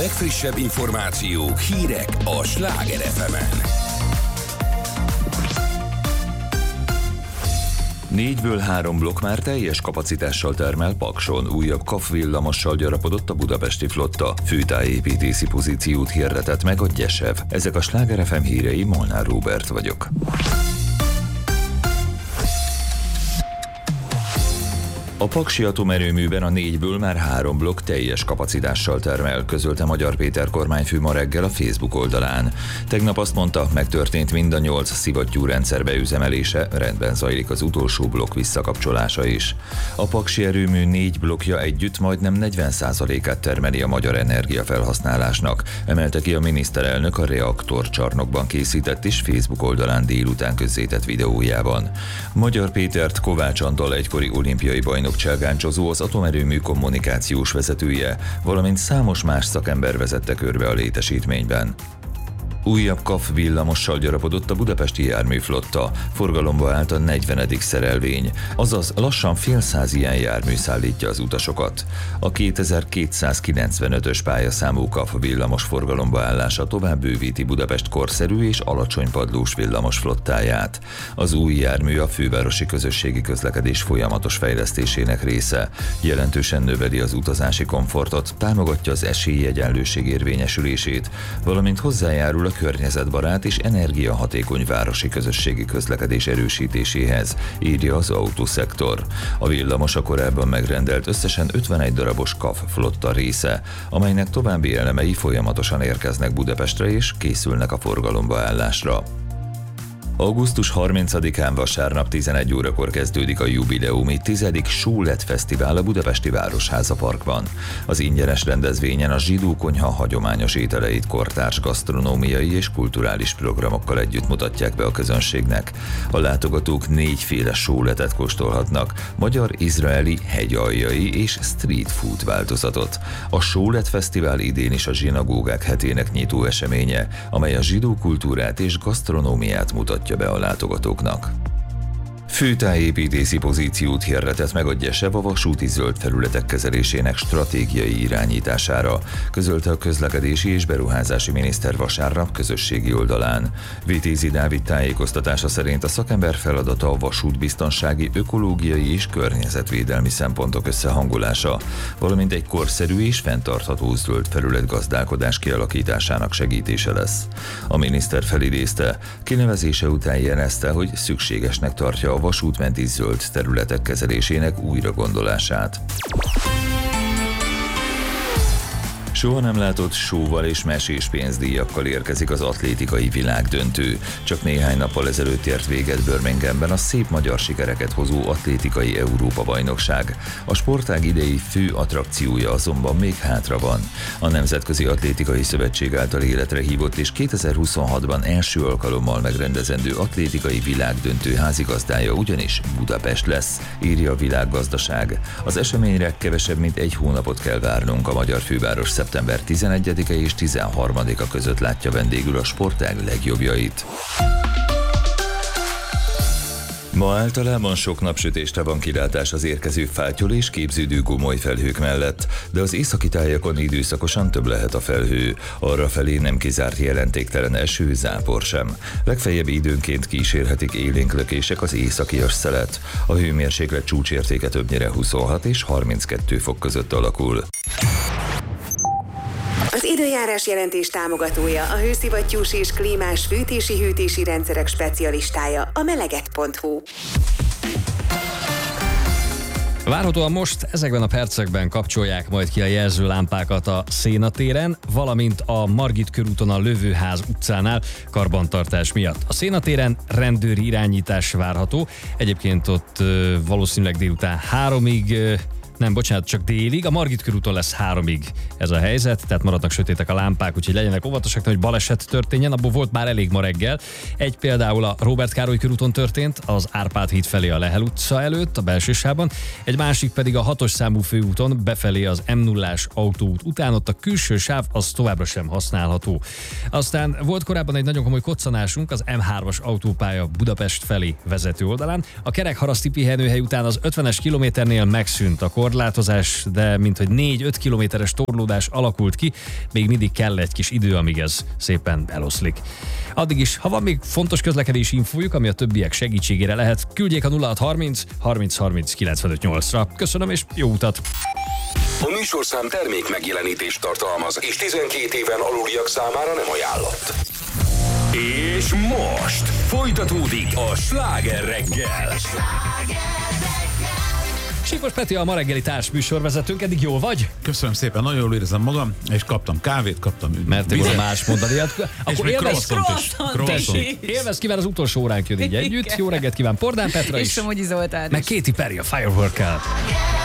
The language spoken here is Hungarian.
legfrissebb információk, hírek a Sláger FM-en. 4-ből 3 blokk már teljes kapacitással termel Pakson. Újabb KAF villamossal gyarapodott a budapesti flotta. Főtájépítési pozíciót hirdetett meg a Gyesev. Ezek a Sláger FM hírei, Molnár Róbert vagyok. A paksi atomerőműben a 4-ből már 3 blokk teljes kapacitással termel, közölte Magyar Péter kormányfő ma reggel a Facebook oldalán. Tegnap azt mondta, megtörtént mind a 8 szivattyúrendszer beüzemelése, rendben zajlik az utolsó blokk visszakapcsolása is. A paksi erőmű 4 blokkja együtt majdnem 40%-át termeli a magyar energiafelhasználásnak, emelte ki a miniszterelnök a reaktorcsarnokban készített és Facebook oldalán délután közzétett videójában. Magyar Pétert Kovács Antal egykori olimpiai bajnok cselgáncsozó, az atomerőmű kommunikációs vezetője, valamint számos más szakember vezette körbe a létesítményben. Újabb KAF villamossal gyarapodott a budapesti járműflotta, forgalomba állt a 40. szerelvény, azaz lassan fél száz ilyen jármű szállítja az utasokat. A 2295-ös pályaszámú KAF villamos forgalomba állása tovább bővíti Budapest korszerű és alacsony padlós villamos flottáját. Az új jármű a fővárosi közösségi közlekedés folyamatos fejlesztésének része, jelentősen növeli az utazási komfortot, támogatja az esélyegyenlőség érvényesülését, valamint hozzájárul a környezetbarát és energiahatékony városi közösségi közlekedés erősítéséhez, írja az autószektor. A villamos a korábban megrendelt összesen 51 darabos KAF flotta része, amelynek további elemei folyamatosan érkeznek Budapestre és készülnek a forgalomba állásra. Augusztus 30-án vasárnap 11 órakor kezdődik a jubileumi 10. Sólet Fesztivál a budapesti Városháza Parkban. Az ingyenes rendezvényen a Zsidó Konyha hagyományos ételeit kortárs gasztronómiai és kulturális programokkal együtt mutatják be a közönségnek. A látogatók 4 féle sóletet kóstolhatnak, magyar, izraeli, hegyaljai és street food változatot. A Sólet Fesztivál idén is a zsinagógák hetének nyitó eseménye, amely a zsidó kultúrát és gasztronómiát mutatja be a látogatóknak. Főtájépítési pozíciót hirdetett meg a Gyesev a vasúti zöld felületek kezelésének stratégiai irányítására, közölte a közlekedési és beruházási miniszter vasárnap közösségi oldalán. Vitézi Dávid tájékoztatása szerint a szakember feladata a vasútbiztonsági, ökológiai és környezetvédelmi szempontok összehangolása, valamint egy korszerű és fenntartható zöld felület gazdálkodás kialakításának segítése lesz. A miniszter felidézte, kinevezése után jelezte, hogy szükségesnek tartja a vasútmenti zöld területek kezelésének újragondolását. Soha nem látott show-val és mesés pénzdíjakkal érkezik az atlétikai világdöntő. Csak néhány nappal ezelőtt ért véget Birminghamben a szép magyar sikereket hozó atlétikai Európa-bajnokság. A sportág idei fő attrakciója azonban még hátra van. A Nemzetközi Atlétikai Szövetség által életre hívott és 2026-ban első alkalommal megrendezendő atlétikai világdöntő házigazdája ugyanis Budapest lesz, írja a Világgazdaság. Az eseményre kevesebb mint egy hónapot kell várnunk, a magyar főváros szeptember 11-e és 13-a között látja vendégül a sportág legjobbjait. Ma általában sok napsütésre van kilátás az érkező fátyol és képződő gomoly felhők mellett, de az északi tájakon időszakosan több lehet a felhő. Arrafelé nem kizárt jelentéktelen eső, zápor sem. Legfeljebb időnként kísérhetik élénk lökések az északi szelet. A hőmérséklet csúcsértéke többnyire 26 és 32 fok között alakul. Az időjárás jelentés támogatója, a hőszivattyús és klímás fűtési-hűtési rendszerek specialistája, a meleget.hu. Várhatóan most ezekben a percekben kapcsolják majd ki a jelzőlámpákat a Széna téren, valamint a Margit körúton a Lövőház utcánál karbantartás miatt. A Széna téren rendőri irányítás várható, egyébként ott valószínűleg délután 3-ig, csak délig, a Margit körúton lesz 3-ig ez a helyzet, tehát maradnak sötétek a lámpák, úgyhogy legyenek óvatosak, hogy baleset történjen, abból volt már elég ma reggel. Egy például a Róbert Károly körúton történt, az Árpád híd felé a Lehel utca előtt, a belső sávban, egy másik pedig a 6-os számú főúton befelé az M0-ás autóút után, ott a külső sáv az továbbra sem használható. Aztán volt korábban egy nagyon komoly koccanásunk az M3-as autópálya Budapest felé vezető oldalán, a Kerekharaszti pihenőhely után az 50-es kilométernél megszűnt a korlátozás, de minthogy 4-5 kilométeres torlódás alakult ki, még mindig kell egy kis idő, amíg ez szépen eloszlik. Addig is, ha van még fontos közlekedési infójuk, ami a többiek segítségére lehet, küldjék a 0630 30 30 95 8-ra. Köszönöm és jó utat! A műsorszám termék megjelenítést tartalmaz, és 12 éven aluliak számára nem ajánlott. És most folytatódik a Sláger reggel. Síkos Peti a ma reggeli társműsorvezetőnk, eddig jól vagy? Köszönöm szépen, nagyon jól érzem magam, és kaptam kávét, kaptam mert te volna más mondani. Akkor élvez kíván az utolsó óránk jön így együtt. Jó reggelt kíván Pordán Petra is. És Somogyi Zoltán meg Katy Perry a Firework-kel.